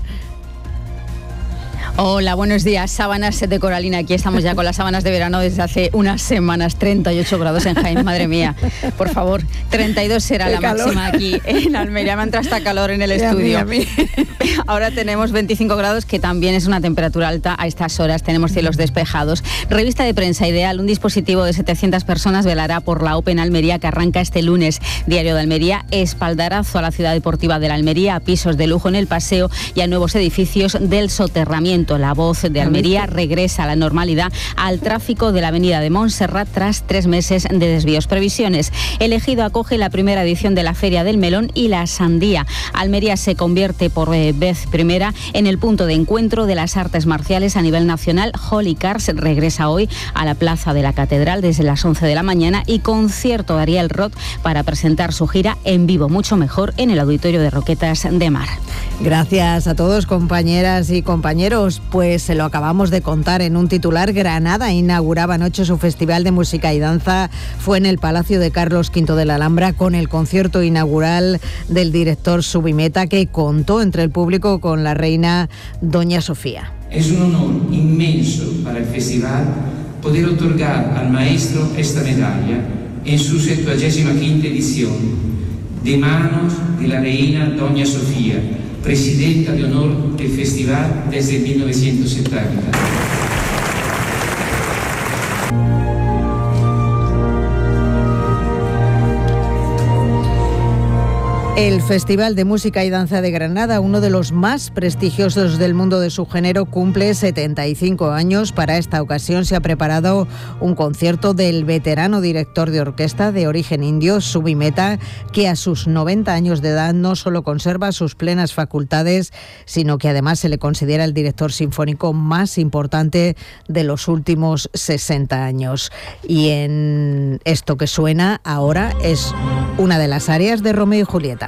Hola, buenos días. Sábanas de coralina. Aquí estamos ya con las sábanas de verano desde hace unas semanas. 38 grados en Jaén, madre mía. Por favor, 32 será la máxima aquí en Almería. Me entra hasta calor en el estudio. A mí. Ahora tenemos 25 grados, que también es una temperatura alta a estas horas. Tenemos cielos despejados. Revista de prensa Ideal. Un dispositivo de 700 personas velará por la Open Almería, que arranca este lunes. Diario de Almería, espaldarazo a la ciudad deportiva de la Almería, a pisos de lujo en el paseo y a nuevos edificios del soterramiento. La Voz de Almería regresa a la normalidad al tráfico de la avenida de Montserrat tras 3 meses de desvíos. Previsiones. El Ejido acoge la primera edición de la Feria del Melón y la Sandía. Almería se convierte por vez primera en el punto de encuentro de las artes marciales a nivel nacional. Holy Cars regresa hoy a la Plaza de la Catedral desde las 11 de la mañana y concierto de Ariel Roth para presentar su gira en vivo, mucho mejor, en el Auditorio de Roquetas de Mar. Gracias a todos, compañeras y compañeros. Pues se lo acabamos de contar en un titular. Granada inauguraba anoche su Festival de Música y Danza. Fue en el Palacio de Carlos V de la Alhambra, con el concierto inaugural del director Zubin Mehta, que contó entre el público con la reina Doña Sofía. Es un honor inmenso para el festival poder otorgar al maestro esta medalla en su 75ª edición, de manos de la reina Doña Sofía, presidenta de honor del festival desde 1970. El Festival de Música y Danza de Granada, uno de los más prestigiosos del mundo de su género, cumple 75 años. Para esta ocasión se ha preparado un concierto del veterano director de orquesta de origen indio, Zubin Mehta, que a sus 90 años de edad no solo conserva sus plenas facultades, sino que además se le considera el director sinfónico más importante de los últimos 60 años. Y en esto que suena ahora es una de las áreas de Romeo y Julieta.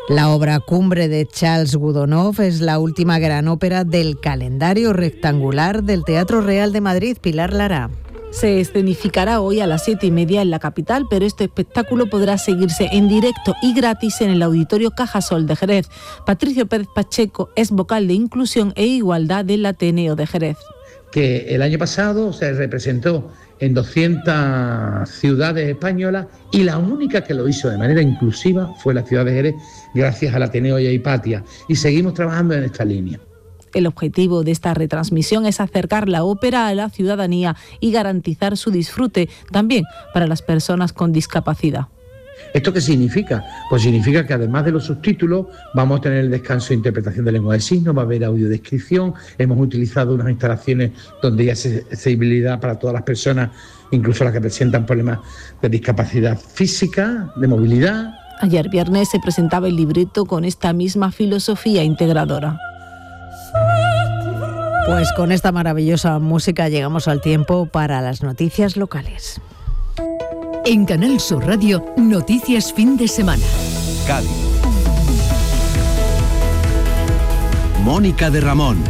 La obra cumbre de Charles Gounod es la última gran ópera del calendario rectangular del Teatro Real de Madrid. Pilar Lara. Se escenificará hoy a las 7:30 en la capital, pero este espectáculo podrá seguirse en directo y gratis en el Auditorio Cajasol de Jerez. Patricio Pérez Pacheco es vocal de Inclusión e Igualdad del Ateneo de Jerez. Que el año pasado se representó en 200 ciudades españolas y la única que lo hizo de manera inclusiva fue la ciudad de Jerez, gracias al Ateneo y a Hipatia. Y seguimos trabajando en esta línea. El objetivo de esta retransmisión es acercar la ópera a la ciudadanía y garantizar su disfrute también para las personas con discapacidad. ¿Esto qué significa? Pues significa que además de los subtítulos vamos a tener el descanso de interpretación de lengua de signos, va a haber audiodescripción, hemos utilizado unas instalaciones donde hay accesibilidad para todas las personas, incluso las que presentan problemas de discapacidad física, de movilidad. Ayer viernes se presentaba el libreto con esta misma filosofía integradora. Pues con esta maravillosa música llegamos al tiempo para las noticias locales. En Canal Sur Radio, noticias fin de semana. Cádiz. Mónica de Ramón.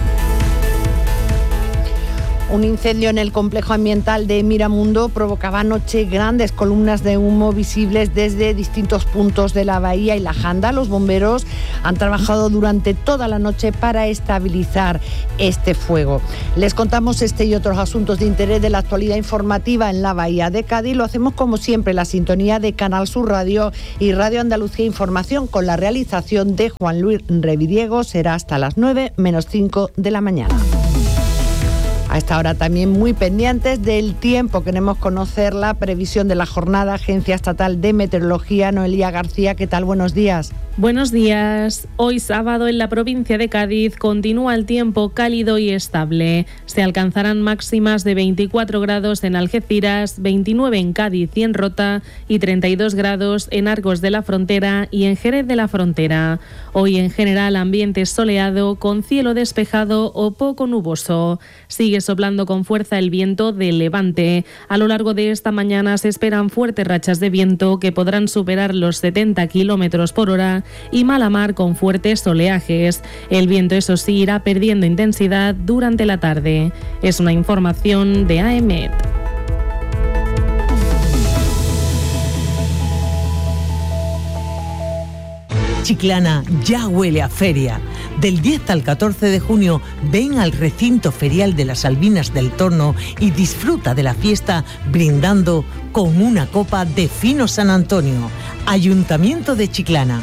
Un incendio en el complejo ambiental de Miramundo provocaba anoche grandes columnas de humo visibles desde distintos puntos de la bahía y la Janda. Los bomberos han trabajado durante toda la noche para estabilizar este fuego. Les contamos este y otros asuntos de interés de la actualidad informativa en la bahía de Cádiz. Lo hacemos como siempre en la sintonía de Canal Sur Radio y Radio Andalucía Información con la realización de Juan Luis Revidiego. Será hasta las 9:05 de la mañana. A esta hora también muy pendientes del tiempo. Queremos conocer la previsión de la jornada. Agencia Estatal de Meteorología, Noelia García, ¿qué tal? Buenos días. Buenos días. Hoy sábado en la provincia de Cádiz continúa el tiempo cálido y estable. Se alcanzarán máximas de 24 grados en Algeciras, 29 en Cádiz y en Rota y 32 grados en Argos de la Frontera y en Jerez de la Frontera. Hoy en general ambiente soleado con cielo despejado o poco nuboso. Sigue soplando con fuerza el viento del levante. A lo largo de esta mañana se esperan fuertes rachas de viento que podrán superar los 70 kilómetros por hora y mala mar con fuertes oleajes. El viento, eso sí, irá perdiendo intensidad durante la tarde. Es una información de AEMET. Chiclana ya huele a feria. Del 10 al 14 de junio ven al recinto ferial de las Albinas del Torno y disfruta de la fiesta brindando con una copa de Fino San Antonio. Ayuntamiento de Chiclana.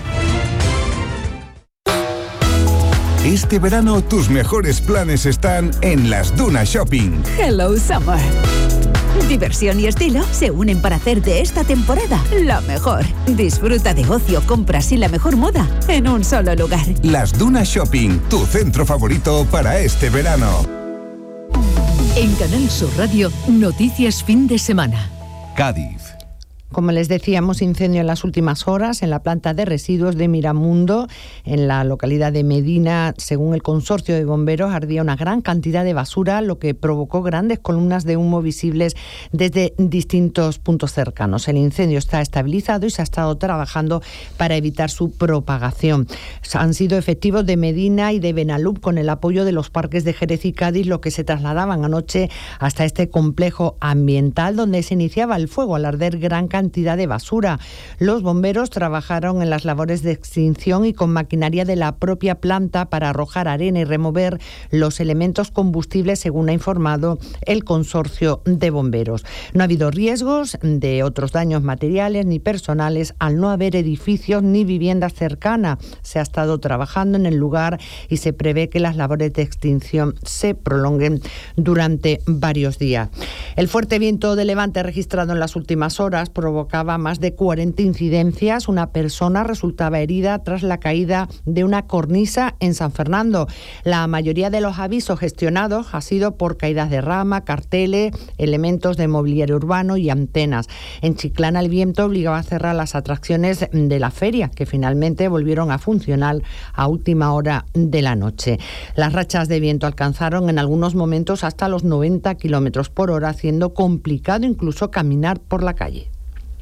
Este verano tus mejores planes están en Las Dunas Shopping. Hello Summer. Diversión y estilo se unen para hacer de esta temporada la mejor. Disfruta de ocio, compras y la mejor moda en un solo lugar. Las Dunas Shopping, tu centro favorito para este verano. En Canal Sur Radio, noticias fin de semana. Cádiz. Como les decíamos, incendio en las últimas horas en la planta de residuos de Miramundo, en la localidad de Medina. Según el consorcio de bomberos, ardía una gran cantidad de basura, lo que provocó grandes columnas de humo visibles desde distintos puntos cercanos. El incendio está estabilizado y se ha estado trabajando para evitar su propagación. Han sido efectivos de Medina y de Benalub con el apoyo de los parques de Jerez y Cádiz, los que se trasladaban anoche hasta este complejo ambiental donde se iniciaba el fuego al arder gran cantidad de basura. Los bomberos trabajaron en las labores de extinción y con maquinaria de la propia planta para arrojar arena y remover los elementos combustibles, según ha informado el consorcio de bomberos. No ha habido riesgos de otros daños materiales ni personales al no haber edificios ni viviendas cercanas. Se ha estado trabajando en el lugar y se prevé que las labores de extinción se prolonguen durante varios días. El fuerte viento de levante registrado en las últimas horas provocaba más de 40 incidencias. Una persona resultaba herida tras la caída de una cornisa en San Fernando. La mayoría de los avisos gestionados ha sido por caídas de rama, carteles, elementos de mobiliario urbano y antenas. En Chiclana el viento obligaba a cerrar las atracciones de la feria, que finalmente volvieron a funcionar a última hora de la noche. Las rachas de viento alcanzaron en algunos momentos hasta los 90 kilómetros por hora, haciendo complicado incluso caminar por la calle.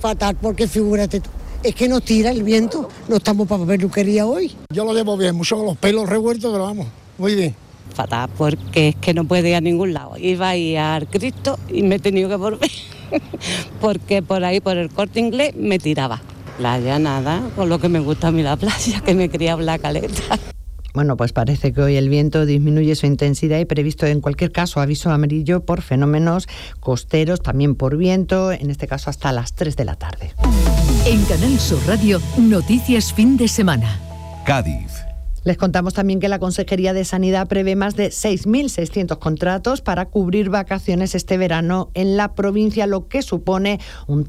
Fatal, porque figúrate tú. Es que nos tira el viento, no estamos para peluquería hoy. Yo lo llevo bien, mucho con los pelos revueltos, pero vamos, muy bien. Fatal, porque es que no puede ir a ningún lado. Iba a ir al Cristo y me he tenido que volver, porque por ahí, por el Corte Inglés, me tiraba. Playa, nada, con lo que me gusta a mí la playa, que me quería la caleta. Bueno, pues parece que hoy el viento disminuye su intensidad y previsto en cualquier caso aviso amarillo por fenómenos costeros, también por viento, en este caso hasta las 3 de la tarde. En Canal Sur Radio, noticias fin de semana. Cádiz. Les contamos también que la Consejería de Sanidad prevé más de 6.600 contratos para cubrir vacaciones este verano en la provincia, lo que supone un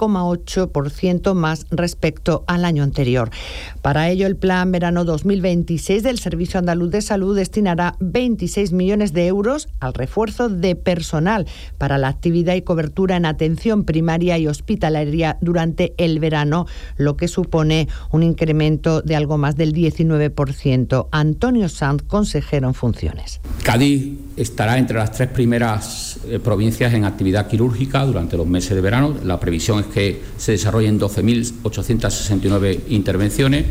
13,8% más respecto al año anterior. Para ello, el Plan Verano 2026 del Servicio Andaluz de Salud destinará 26 millones de euros al refuerzo de personal para la actividad y cobertura en atención primaria y hospitalaria durante el verano, lo que supone un incremento de algo más del 19%. Antonio Sanz, consejero en funciones. Cádiz estará entre las 3 primeras provincias en actividad quirúrgica durante los meses de verano. La previsión es que se desarrollen 12.869 intervenciones,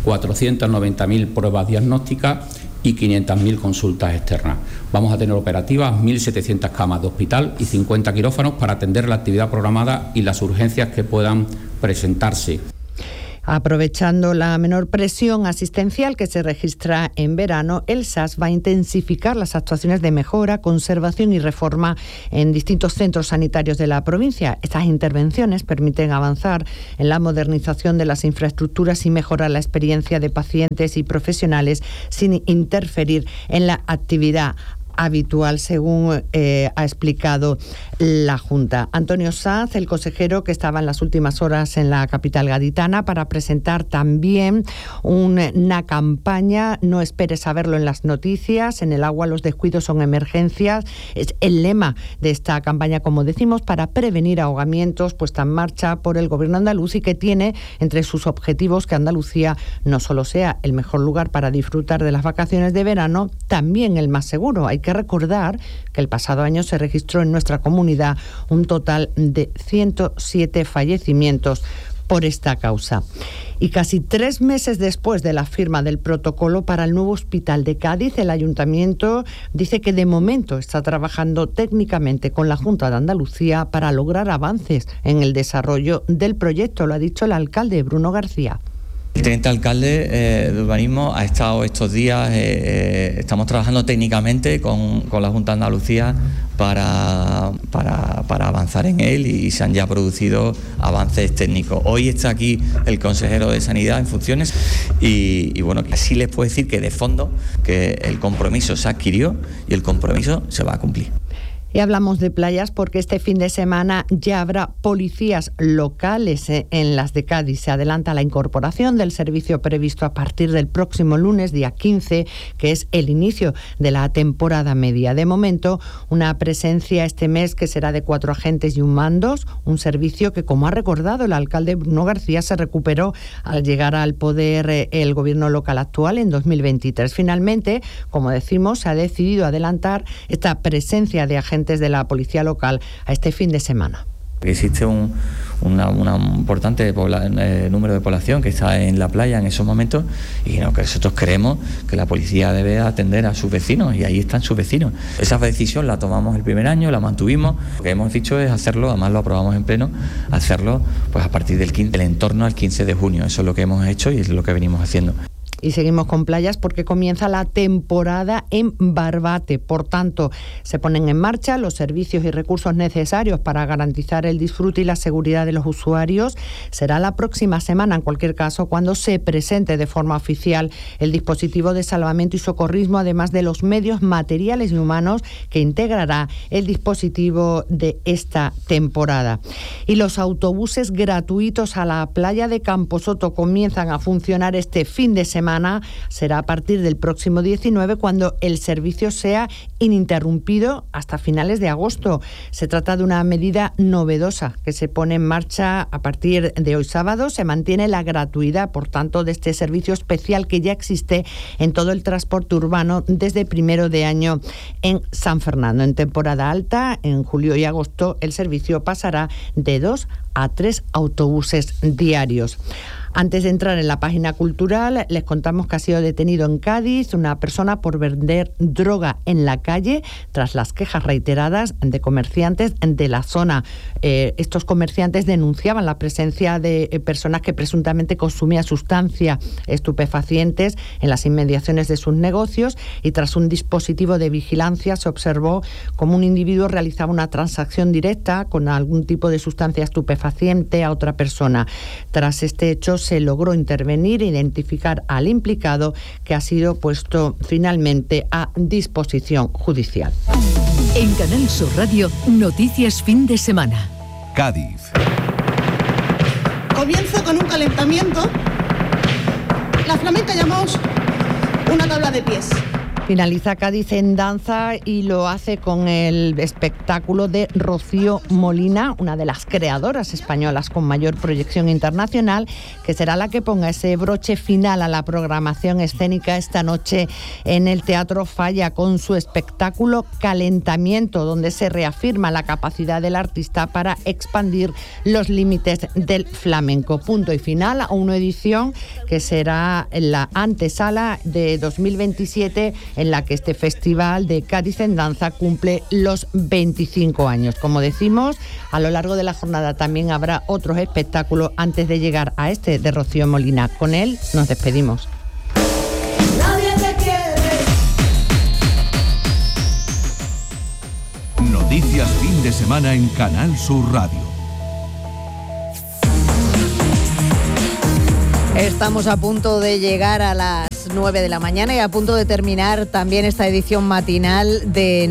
490.000 pruebas diagnósticas y 500.000 consultas externas. Vamos a tener operativas 1.700 camas de hospital y 50 quirófanos para atender la actividad programada y las urgencias que puedan presentarse. Aprovechando la menor presión asistencial que se registra en verano, el SAS va a intensificar las actuaciones de mejora, conservación y reforma en distintos centros sanitarios de la provincia. Estas intervenciones permiten avanzar en la modernización de las infraestructuras y mejorar la experiencia de pacientes y profesionales sin interferir en la actividad habitual, según ha explicado la Junta. Antonio Sanz, el consejero que estaba en las últimas horas en la capital gaditana para presentar también una campaña, no esperes a verlo en las noticias, en el agua los descuidos son emergencias. Es el lema de esta campaña, como decimos, para prevenir ahogamientos, puesta en marcha por el Gobierno andaluz y que tiene entre sus objetivos que Andalucía no solo sea el mejor lugar para disfrutar de las vacaciones de verano, también el más seguro. Hay que recordar que el pasado año se registró en nuestra comunidad un total de 107 fallecimientos por esta causa. Y casi 3 meses después de la firma del protocolo para el nuevo hospital de Cádiz, el Ayuntamiento dice que de momento está trabajando técnicamente con la Junta de Andalucía para lograr avances en el desarrollo del proyecto, lo ha dicho el alcalde Bruno García. El teniente alcalde de urbanismo ha estado estos días, estamos trabajando técnicamente con la Junta de Andalucía para avanzar en él y se han ya producido avances técnicos. Hoy está aquí el consejero de Sanidad en funciones y bueno, así les puedo decir que de fondo que el compromiso se adquirió y el compromiso se va a cumplir. Y hablamos de playas porque este fin de semana ya habrá policías locales en las de Cádiz. Se adelanta la incorporación del servicio previsto a partir del próximo lunes, día 15, que es el inicio de la temporada media. De momento, una presencia este mes que será de 4 agentes y un mandos, un servicio que, como ha recordado el alcalde Bruno García, se recuperó al llegar al poder el gobierno local actual en 2023. Finalmente, como decimos, se ha decidido adelantar esta presencia de agentes de la policía local a este fin de semana. Existe un importante número de población que está en la playa en esos momentos y que nosotros creemos que la policía debe atender a sus vecinos y ahí están sus vecinos. Esa decisión la tomamos el primer año, la mantuvimos. Lo que hemos dicho es hacerlo, además lo aprobamos en pleno, hacerlo pues a partir del entorno al 15 de junio. Eso es lo que hemos hecho y es lo que venimos haciendo. Y seguimos con playas porque comienza la temporada en Barbate. Por tanto, se ponen en marcha los servicios y recursos necesarios para garantizar el disfrute y la seguridad de los usuarios. Será la próxima semana, en cualquier caso, cuando se presente de forma oficial el dispositivo de salvamento y socorrismo, además de los medios materiales y humanos que integrará el dispositivo de esta temporada. Y los autobuses gratuitos a la playa de Camposoto comienzan a funcionar este fin de semana semana será a partir del próximo 19, cuando el servicio sea ininterrumpido hasta finales de agosto. Se trata de una medida novedosa que se pone en marcha a partir de hoy sábado. Se mantiene la gratuidad, por tanto, de este servicio especial que ya existe en todo el transporte urbano desde primero de año en San Fernando. En temporada alta, en julio y agosto, el servicio pasará de 2 a 3 autobuses diarios. Antes de entrar en la página cultural, les contamos que ha sido detenido en Cádiz una persona por vender droga en la calle tras las quejas reiteradas de comerciantes de la zona. Estos comerciantes denunciaban la presencia de personas que presuntamente consumían sustancias estupefacientes en las inmediaciones de sus negocios, y tras un dispositivo de vigilancia se observó cómo un individuo realizaba una transacción directa con algún tipo de sustancia estupefaciente a otra persona. Tras este hecho se logró intervenir e identificar al implicado, que ha sido puesto finalmente a disposición judicial. En Canal Sur Radio, noticias fin de semana. Cádiz. Comienzo con un calentamiento. La flamenca llamamos una tabla de pies. Finaliza Cádiz en danza y lo hace con el espectáculo de Rocío Molina, una de las creadoras españolas con mayor proyección internacional, que será la que ponga ese broche final a la programación escénica esta noche en el Teatro Falla, con su espectáculo Calentamiento, donde se reafirma la capacidad del artista para expandir los límites del flamenco. Punto y final a una edición que será en la antesala de 2027, en la que este Festival de Cádiz en Danza cumple los 25 años. Como decimos, a lo largo de la jornada también habrá otros espectáculos antes de llegar a este de Rocío Molina. Con él nos despedimos. Nadie te quiere. Noticias fin de semana en Canal Sur Radio. Estamos a punto de llegar a las 9 de la mañana y a punto de terminar también esta edición matinal de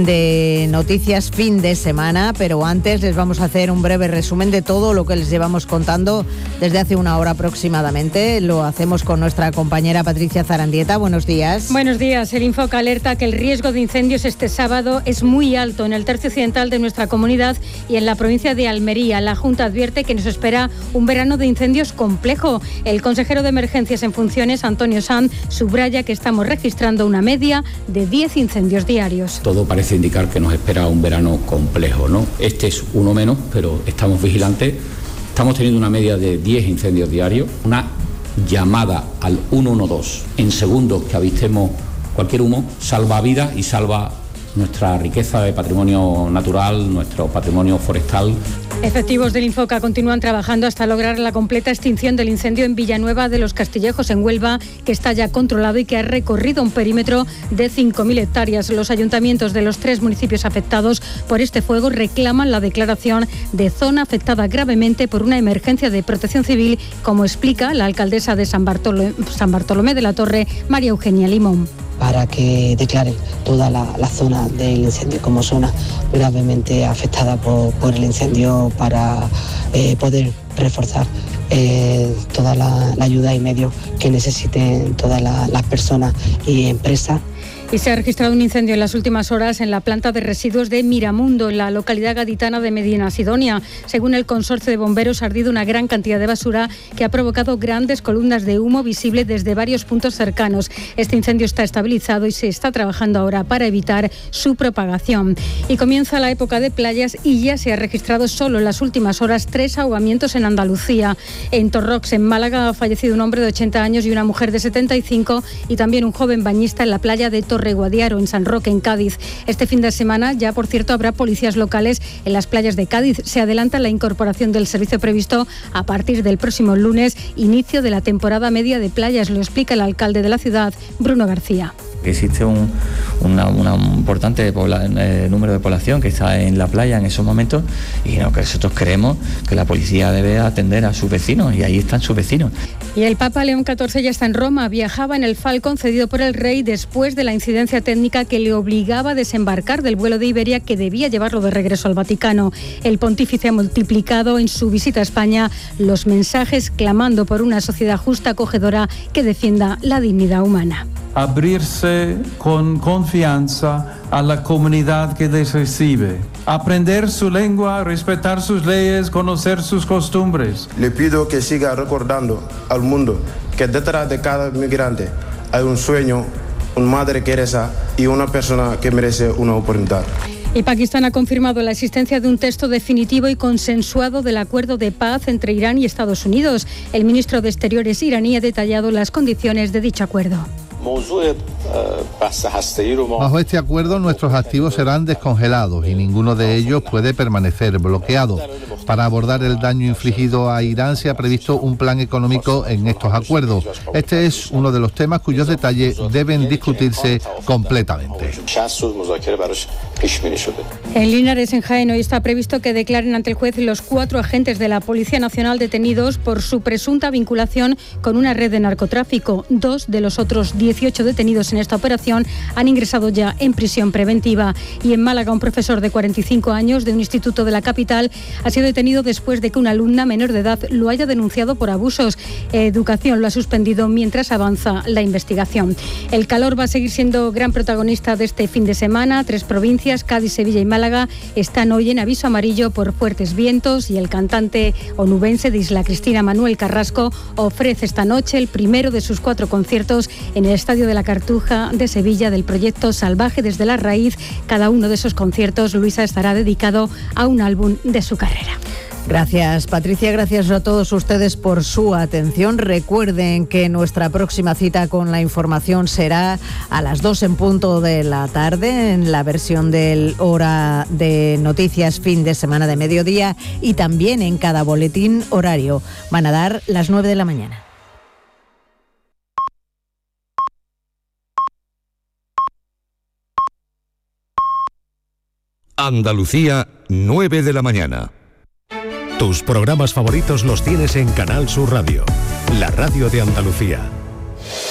Noticias fin de semana, pero antes les vamos a hacer un breve resumen de todo lo que les llevamos contando desde hace una hora aproximadamente. Lo hacemos con nuestra compañera Patricia Zarandieta. Buenos días. Buenos días. El Infoca alerta que el riesgo de incendios este sábado es muy alto en el tercio occidental de nuestra comunidad y en la provincia de Almería. La Junta advierte que nos espera un verano de incendios complejo. El consejero de Emergencias en funciones, Antonio Sanz, subraya que estamos registrando una media de 10 incendios diarios. Todo parece indicar que nos espera un verano complejo, ¿no? Este es uno menos, pero estamos vigilantes. Estamos teniendo una media de 10 incendios diarios, una llamada al 112 en segundos que avistemos cualquier humo salva vidas y salva nuestra riqueza de patrimonio natural, nuestro patrimonio forestal. Efectivos del Infoca continúan trabajando hasta lograr la completa extinción del incendio en Villanueva de los Castillejos, en Huelva, que está ya controlado y que ha recorrido un perímetro de 5.000 hectáreas. Los ayuntamientos de los 3 municipios afectados por este fuego reclaman la declaración de zona afectada gravemente por una emergencia de protección civil, como explica la alcaldesa de San Bartolomé de la Torre, María Eugenia Limón. Para que declaren toda la zona del incendio como zona gravemente afectada por el incendio, para poder reforzar toda la ayuda y medios que necesiten todas las personas y empresas. Y se ha registrado un incendio en las últimas horas en la planta de residuos de Miramundo, en la localidad gaditana de Medina Sidonia. Según el consorcio de bomberos, ha ardido una gran cantidad de basura que ha provocado grandes columnas de humo visible desde varios puntos cercanos. Este incendio está estabilizado y se está trabajando ahora para evitar su propagación. Y comienza la época de playas y ya se ha registrado solo en las últimas horas 3 ahogamientos en Andalucía. En Torrox, en Málaga, ha fallecido un hombre de 80 años y una mujer de 75, y también un joven bañista en la playa de Torreguadiaro, en San Roque, en Cádiz. Este fin de semana ya, por cierto, habrá policías locales en las playas de Cádiz. Se adelanta la incorporación del servicio previsto a partir del próximo lunes, inicio de la temporada media de playas. Lo explica el alcalde de la ciudad, Bruno García. Existe un importante número de población que está en la playa en esos momentos y que nosotros creemos que la policía debe atender a sus vecinos y ahí están sus vecinos. Y el Papa León XIV ya está en Roma. Viajaba en el Falcon cedido por el rey después de la incidencia técnica que le obligaba a desembarcar del vuelo de Iberia que debía llevarlo de regreso al Vaticano. El pontífice ha multiplicado en su visita a España los mensajes clamando por una sociedad justa, acogedora, que defienda la dignidad humana. Abrirse con confianza a la comunidad que les recibe, aprender su lengua, respetar sus leyes, conocer sus costumbres. Le pido que siga recordando al mundo que detrás de cada migrante hay un sueño, una madre Teresa y una persona que merece una oportunidad. Y Pakistán ha confirmado la existencia de un texto definitivo y consensuado del acuerdo de paz entre Irán y Estados Unidos. El ministro de Exteriores iraní ha detallado las condiciones de dicho acuerdo. Bajo este acuerdo, nuestros activos serán descongelados y ninguno de ellos puede permanecer bloqueado. Para abordar el daño infligido a Irán se ha previsto un plan económico en estos acuerdos. Este es uno de los temas cuyos detalles deben discutirse completamente. En Linares, en Jaén, hoy está previsto que declaren ante el juez los 4 agentes de la Policía Nacional detenidos por su presunta vinculación con una red de narcotráfico. 2 de los otros 18 detenidos en esta operación han ingresado ya en prisión preventiva. Y en Málaga, un profesor de 45 años de un instituto de la capital ha sido detenido después de que una alumna menor de edad lo haya denunciado por abusos. Educación lo ha suspendido mientras avanza la investigación. El calor va a seguir siendo gran protagonista de este fin de semana. 3 provincias, Cádiz, Sevilla y Málaga, están hoy en aviso amarillo por fuertes vientos y el cantante onubense de Isla Cristina, Manuel Carrasco, ofrece esta noche el primero de sus 4 conciertos en el Estadio de la Cartuja de Sevilla del proyecto Salvaje desde la Raíz. Cada uno de esos conciertos, Luisa, estará dedicado a un álbum de su carrera. Gracias, Patricia. Gracias a todos ustedes por su atención. Recuerden que nuestra próxima cita con la información será a las 2 en punto de la tarde, en la versión del Hora de Noticias fin de semana de mediodía, y también en cada boletín horario. Van a dar las 9 de la mañana. Andalucía, 9 de la mañana. Tus programas favoritos los tienes en Canal Sur Radio, la radio de Andalucía.